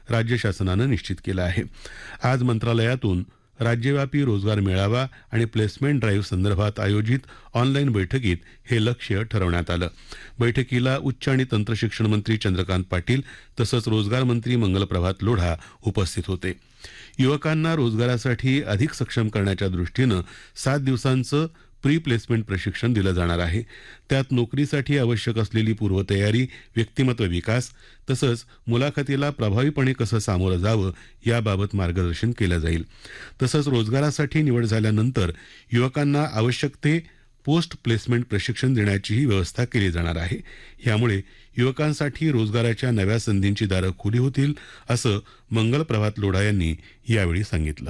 राज्य शासनानं निश्चित केलं आहे. आज मंत्रालयातून राज्यव्यापी रोजगार मेळावा आणि प्लेसमेंट ड्राईव्ह संदर्भात आयोजित ऑनलाईन बैठकीत हे लक्ष्य ठरवण्यात आलं. बैठकीला उच्च आणि तंत्रशिक्षण मंत्री चंद्रकांत पाटील तसंच रोजगार मंत्री मंगलप्रभात लोढा उपस्थित होते. युवकांना रोजगारासाठी अधिक सक्षम करण्याच्या दृष्टीनं 7 दिवसांचं प्री प्लेसमेंट प्रशिक्षण दिलं जाणार आहे. त्यात नोकरीसाठी आवश्यक असलेली पूर्वतयारी, व्यक्तिमत्व विकास तसंच मुलाखतीला प्रभावीपणे कसं सामोरं जावं याबाबत मार्गदर्शन केलं जाईल. तसंच रोजगारासाठी निवड झाल्यानंतर युवकांना आवश्यक ते पोस्ट प्लेसमेंट प्रशिक्षण देण्याचीही व्यवस्था केली जाणार आहे. यामुळे युवकांसाठी रोजगाराच्या नव्या संधींची दारं खुली होतील असं मंगलप्रभात लोढा यांनी यावेळी सांगितलं.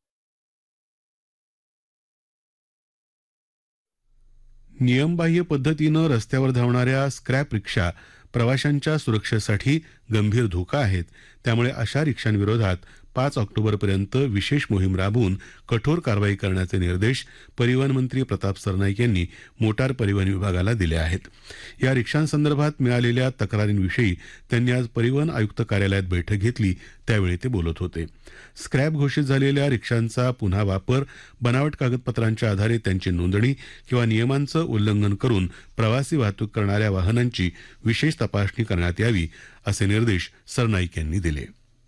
नियमबाह्य पद्धतीनं रस्त्यावर धावणाऱ्या स्क्रॅप रिक्षा प्रवाशांच्या सुरक्षेसाठी गंभीर धोका आहेत. त्यामुळे अशा रिक्षांविरोधात 5 ऑक्टोबरपर्यंत विशेष मोहीम राबवून कठोर कारवाई करण्याचे निर्देश परिवहन मंत्री प्रताप सरनाईक यांनी मोटार परिवहन विभागाला दिले आहेत. या रिक्षांसंदर्भात मिळालेल्या तक्रारींविषयी त्यांनी आज परिवहन आयुक्त कार्यालयात बैठक घेतली. त्यावेळी ते बोलत होते. स्क्रॅप घोषित झालेल्या रिक्षांचा पुन्हा वापर, बनावट कागदपत्रांच्या आधारे त्यांची नोंदणी किंवा नियमांचं उल्लंघन करून प्रवासी वाहतूक करणाऱ्या वाहनांची विशेष तपासणी करण्यात यावी असे निर्देश सरनाईक यांनी दिले.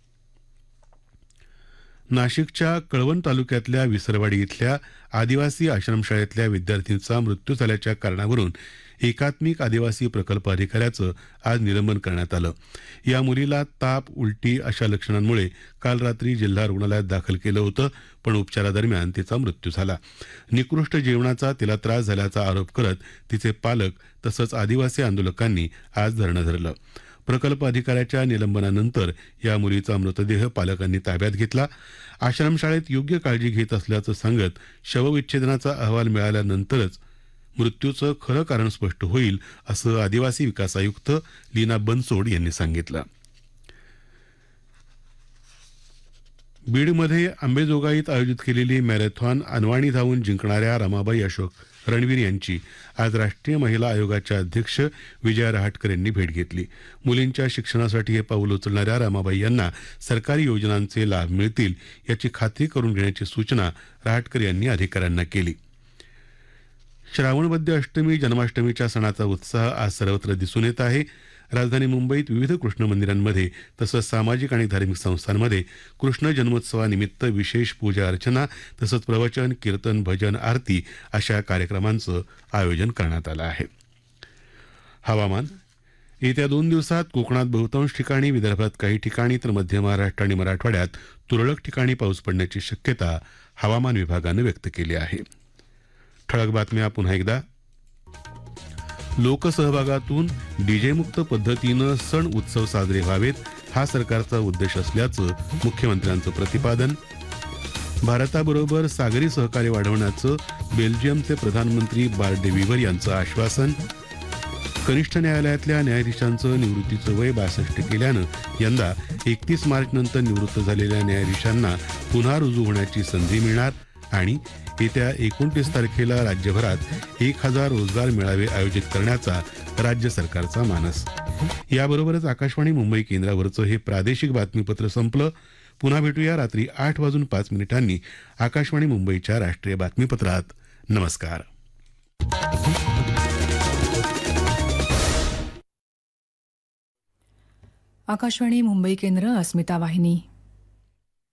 नाशिकच्या कळवण तालुक्यातल्या विसरवाडी इथल्या आदिवासी आश्रमशाळेतल्या विद्यार्थिनीचा मृत्यू झाल्याच्या कारणावरून एकात्मिक आदिवासी प्रकल्प अधिकाऱ्याचं आज निलंबन करण्यात आलं. या मुलीला ताप, उलटी अशा लक्षणांमुळे काल रात्री जिल्हा रुग्णालयात दाखल केलं होतं, पण उपचारादरम्यान तिचा मृत्यू झाला. निकृष्ट जेवणाचा तिला त्रास झाल्याचा आरोप करत तिचे पालक तसंच आदिवासी आंदोलकांनी आज धरणं धरलं. प्रकल्प अधिकाऱ्याच्या निलंबनानंतर या मुलीचा मृतदेह पालकांनी ताब्यात घेतला. आश्रमशाळेत योग्य काळजी घेत असल्याचं सांगत शवविच्छेदनाचा अहवाल मिळाल्यानंतरच मृत्यूचं खरं कारण स्पष्ट होईल असं आदिवासी विकास आयुक्त लीना बनसोड यांनी सांगितलं. बीडमध्ये अंबेजोगाईत आयोजित केलेली मॅरेथॉन अनवाणी धावून जिंकणाऱ्या रमाबाई अशोक रणवीर यांची आज राष्ट्रीय महिला आयोगाच्या अध्यक्ष विजया रहाटकर यांनी भेट घेतली. मुलींच्या शिक्षणासाठी हे पाऊल उचलणाऱ्या रमाबाई यांना सरकारी योजनांचे लाभ मिळतील याची खात्री करून घेण्याची सूचना रहाटकर यांनी अधिकाऱ्यांना केली. श्रावणवद्य अष्टमी जन्माष्टमीच्या सणाचा उत्साह आज सर्वत्र दिसून येत आहे. राजधानी मुंबईत विविध कृष्ण मंदिरांमध्ये तसंच सामाजिक आणि धार्मिक संस्थांमध्ये कृष्ण जन्मोत्सवानिमित्त विशेष पूजा अर्चना तसंच प्रवचन, कीर्तन, भजन, आरती अशा कार्यक्रमांचं आयोजन करण्यात आलं आहे. हवामान. येत्या 2 दिवसात कोकणात बहुतांश ठिकाणी, विदर्भात काही ठिकाणी तर मध्य महाराष्ट्र आणि मराठवाड्यात तुरळक ठिकाणी पाऊस पडण्याची शक्यता हवामान विभागानं व्यक्त केली आहे. ठळक बातम्या पुन्हा एकदा. लोकसहभागातून डीजेमुक्त पद्धतीनं सण उत्सव साजरे व्हावेत हा सरकारचा उद्देश असल्याचं मुख्यमंत्र्यांचं प्रतिपादन. भारताबरोबर सागरी सहकार्य वाढवण्याचं बेल्जियमचे प्रधानमंत्री बार्ट डे वीवर यांचं आश्वासन. कनिष्ठ न्यायालयातल्या न्यायाधीशांचं निवृत्तीचं वय 62 केल्यानं यंदा 31 मार्च नंतर निवृत्त झालेल्या न्यायाधीशांना पुन्हा रुजू होण्याची संधी मिळणार. आणि येत्या 29 तारखेला राज्यभरात 1000 रोजगार मेळावे आयोजित करण्याचा राज्य सरकारचा मानस. याबरोबरच आकाशवाणी मुंबई केंद्रावरचं हे प्रादेशिक बातमीपत्र संपलं. पुन्हा भेटूया रात्री 8:05 आकाशवाणी मुंबईच्या राष्ट्रीय बातमीपत्रात. नमस्कार. आकाशवाणी मुंबई केंद्र, अस्मिता वाहिनी.